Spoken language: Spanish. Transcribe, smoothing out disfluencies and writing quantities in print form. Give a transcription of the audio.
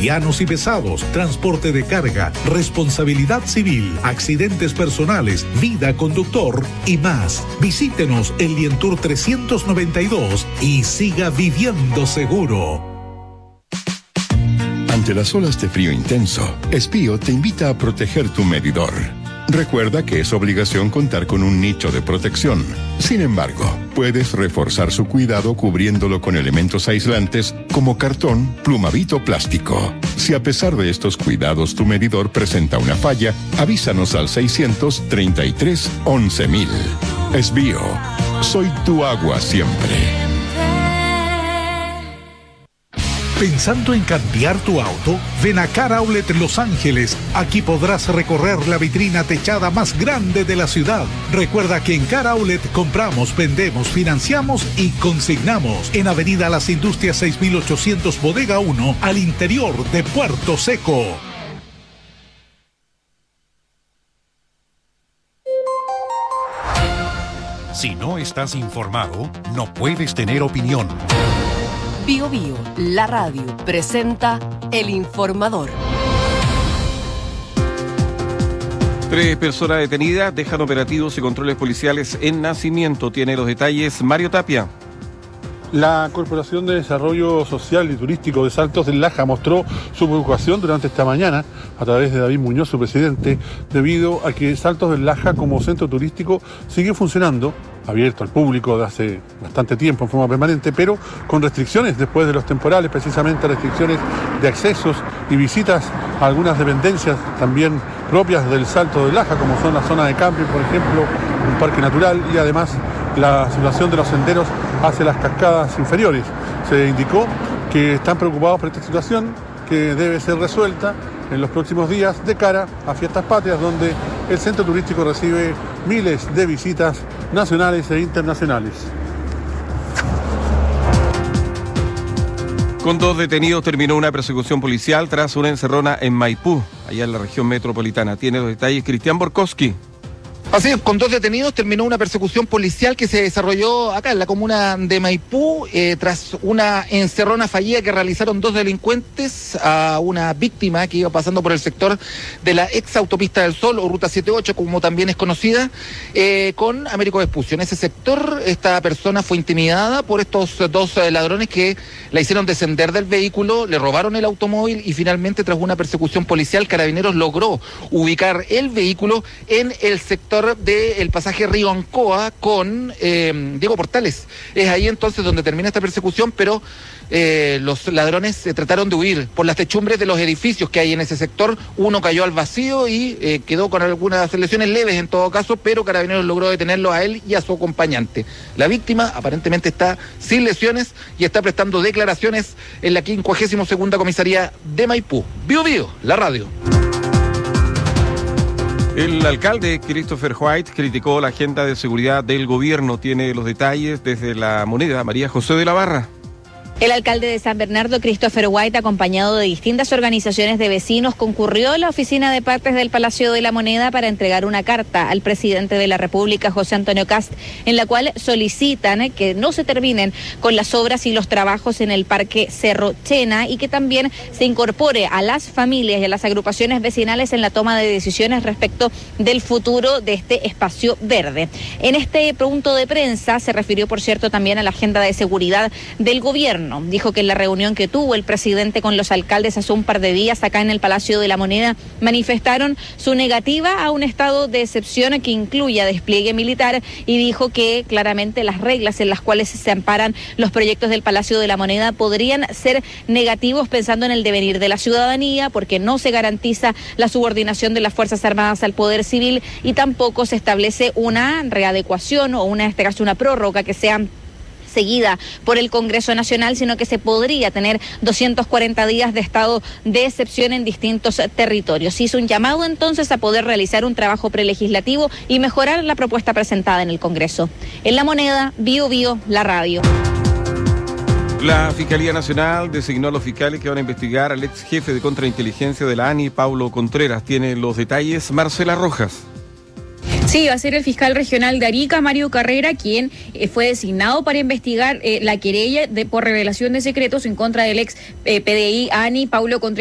livianos y pesados, transporte de carga, responsabilidad civil, accidentes personales, vida conductor y más. Visítenos en Lientour 392 y siga viviendo seguro. Ante las olas de frío intenso, Espío te invita a proteger tu medidor. Recuerda que es obligación contar con un nicho de protección. Sin embargo, puedes reforzar su cuidado cubriéndolo con elementos aislantes como cartón, plumavit o plástico. Si a pesar de estos cuidados tu medidor presenta una falla, avísanos al 633 11.000. Espío, soy tu agua siempre. ¿Pensando en cambiar tu auto? Ven a Car Outlet Los Ángeles. Aquí podrás recorrer la vitrina techada más grande de la ciudad. Recuerda que en Car Outlet compramos, vendemos, financiamos y consignamos. En Avenida Las Industrias 6800 Bodega 1, al interior de Puerto Seco. Si no estás informado, no puedes tener opinión. Bio Bio, la radio, presenta El Informador. 3 personas detenidas dejan operativos y controles policiales en Nacimiento. Tiene los detalles Mario Tapia. La Corporación de Desarrollo Social y Turístico de Saltos del Laja mostró su preocupación durante esta mañana, a través de David Muñoz, su presidente, debido a que Saltos del Laja como centro turístico sigue funcionando, abierto al público de hace bastante tiempo en forma permanente, pero con restricciones después de los temporales, precisamente restricciones de accesos y visitas a algunas dependencias también propias del Salto del Laja, como son la zona de camping, por ejemplo, un parque natural y además la situación de los senderos hacia las cascadas inferiores. Se indicó que están preocupados por esta situación, que debe ser resuelta en los próximos días de cara a Fiestas Patrias, donde el centro turístico recibe miles de visitas nacionales e internacionales. Con 2 detenidos terminó una persecución policial tras una encerrona en Maipú, allá en la región metropolitana. Tiene los detalles Cristian Borkowski. Así es, con 2 detenidos terminó una persecución policial que se desarrolló acá en la comuna de Maipú, tras una encerrona fallida que realizaron 2 delincuentes a una víctima que iba pasando por el sector de la ex autopista del Sol o Ruta 78, como también es conocida, con Américo Vespucio. En ese sector, esta persona fue intimidada por estos 2 ladrones que la hicieron descender del vehículo, le robaron el automóvil y finalmente, tras una persecución policial, Carabineros logró ubicar el vehículo en el sector del pasaje Río Ancoa con Diego Portales. Es ahí entonces donde termina esta persecución, pero los ladrones trataron de huir por las techumbres de los edificios que hay en ese sector. Uno cayó al vacío y quedó con algunas lesiones leves en todo caso, pero Carabineros logró detenerlo a él y a su acompañante. La víctima aparentemente está sin lesiones y está prestando declaraciones en la 52ª comisaría de Maipú. Bio Bio, la radio. El alcalde Christopher White criticó la agenda de seguridad del gobierno. Tiene los detalles desde La Moneda, María José de la Barra. El alcalde de San Bernardo, Christopher White, acompañado de distintas organizaciones de vecinos, concurrió a la oficina de partes del Palacio de la Moneda para entregar una carta al presidente de la República, José Antonio Kast, en la cual solicitan que no se terminen con las obras y los trabajos en el Parque Cerro Chena y que también se incorpore a las familias y a las agrupaciones vecinales en la toma de decisiones respecto del futuro de este espacio verde. En este punto de prensa se refirió, por cierto, también a la agenda de seguridad del gobierno. Dijo que en la reunión que tuvo el presidente con los alcaldes hace un par de días acá en el Palacio de la Moneda, manifestaron su negativa a un estado de excepción que incluya despliegue militar y dijo que claramente las reglas en las cuales se amparan los proyectos del Palacio de la Moneda podrían ser negativos pensando en el devenir de la ciudadanía, porque no se garantiza la subordinación de las Fuerzas Armadas al Poder Civil y tampoco se establece una readecuación o en este caso una prórroga que sea seguida por el Congreso Nacional, sino que se podría tener 240 días de estado de excepción en distintos territorios. Hizo un llamado entonces a poder realizar un trabajo prelegislativo y mejorar la propuesta presentada en el Congreso. En La Moneda, Bio Bio, la radio. La Fiscalía Nacional designó a los fiscales que van a investigar al ex jefe de contrainteligencia de la ANI, Paulo Contreras. Tiene los detalles Marcela Rojas. Sí, va a ser el fiscal regional de Arica, Mario Carrera, quien fue designado para investigar la querella por revelación de secretos en contra del ex PDI ANI, Paulo Contreras.